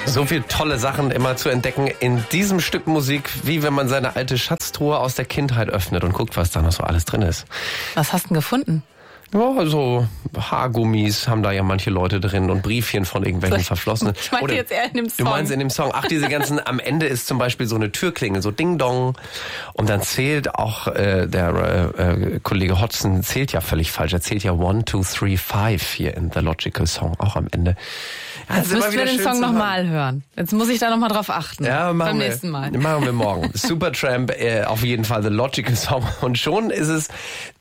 So viele tolle Sachen immer zu entdecken in diesem Stück Musik, wie wenn man seine alte Schatztruhe aus der Kindheit öffnet und guckt, was da noch so alles drin ist. Was hast du denn gefunden? Ja, so Haargummis haben da ja manche Leute drin und Briefchen von irgendwelchen Verflossenen. Ich meinte jetzt eher in dem Song. Du meinst in dem Song. Ach, diese ganzen, am Ende ist zum Beispiel so eine Türklingel, so Ding Dong. Und dann zählt auch der Kollege Hodgson zählt ja völlig falsch. Er zählt ja 1, 2, 3, 5 hier in The Logical Song, auch am Ende. Ja, jetzt müssen wir den Song nochmal hören. Jetzt muss ich da nochmal drauf achten. Ja, beim nächsten Mal. Machen wir morgen. Supertramp, auf jeden Fall The Logical Song. Und schon ist es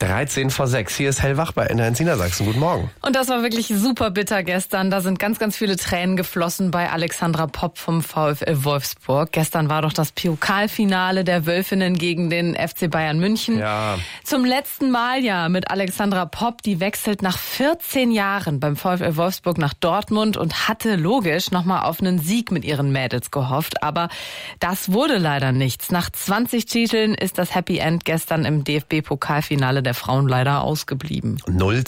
13 vor 6. Hier ist Hellwach bei NDR Niedersachsen. Guten Morgen. Und das war wirklich super bitter gestern. Da sind ganz, ganz viele Tränen geflossen bei Alexandra Popp vom VfL Wolfsburg. Gestern war doch das Pokalfinale der Wölfinnen gegen den FC Bayern München. Ja. Zum letzten Mal ja mit Alexandra Popp. Die wechselt nach 14 Jahren beim VfL Wolfsburg nach Dortmund und hatte logisch nochmal auf einen Sieg mit ihren Mädels gehofft. Aber das wurde leider nichts. Nach 20 Titeln ist das Happy End gestern im DFB-Pokalfinale der Frauen leider ausgeblieben.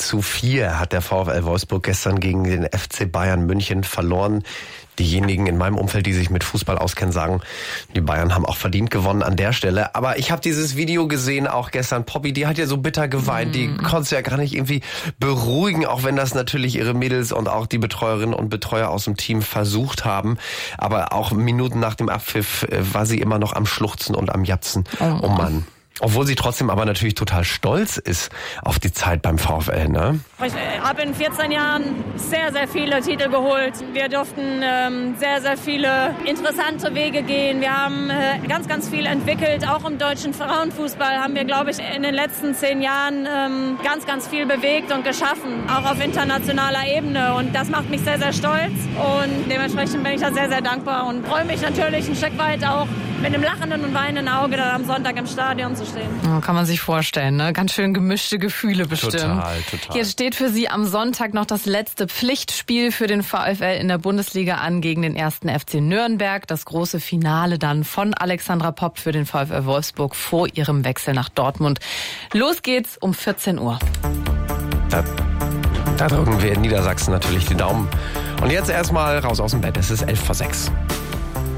0:4 hat der VfL Wolfsburg gestern gegen den FC Bayern München verloren. Diejenigen in meinem Umfeld, die sich mit Fußball auskennen, sagen, die Bayern haben auch verdient gewonnen an der Stelle. Aber ich habe dieses Video gesehen, auch gestern. Poppy, die hat ja so bitter geweint. Die konnte ja gar nicht irgendwie beruhigen, auch wenn das natürlich ihre Mädels und auch die Betreuerinnen und Betreuer aus dem Team versucht haben. Aber auch Minuten nach dem Abpfiff war sie immer noch am Schluchzen und am Japsen. Oh Mann. Obwohl sie trotzdem aber natürlich total stolz ist auf die Zeit beim VfL, ne? Ich habe in 14 Jahren sehr, sehr viele Titel geholt. Wir durften sehr, sehr viele interessante Wege gehen. Wir haben ganz, ganz viel entwickelt. Auch im deutschen Frauenfußball haben wir, glaube ich, in den letzten 10 Jahren ganz, ganz viel bewegt und geschaffen. Auch auf internationaler Ebene. Und das macht mich sehr, sehr stolz. Und dementsprechend bin ich da sehr, sehr dankbar und freue mich natürlich ein Stück weit auch mit einem lachenden und weinenden Auge dann am Sonntag im Stadion zu stehen. Ja, kann man sich vorstellen, ne? Ganz schön gemischte Gefühle bestimmt. Total. Jetzt steht für Sie am Sonntag noch das letzte Pflichtspiel für den VfL in der Bundesliga an gegen den 1. FC Nürnberg. Das große Finale dann von Alexandra Popp für den VfL Wolfsburg vor ihrem Wechsel nach Dortmund. Los geht's um 14 Uhr. Da drücken wir in Niedersachsen natürlich die Daumen. Und jetzt erstmal raus aus dem Bett. Es ist 11 vor 6.